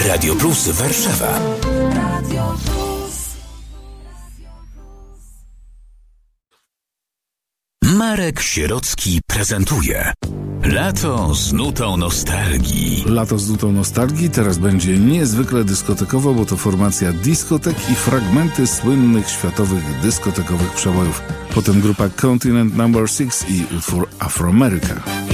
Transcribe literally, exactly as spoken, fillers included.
Radio Plus Warszawa. Marek Sierocki prezentuje Lato z nutą nostalgii. Lato z nutą nostalgii teraz będzie niezwykle dyskotekowo, bo to formacja diskotek i fragmenty słynnych światowych dyskotekowych przebojów. Potem grupa Continent Number six i utwór Afroameryka.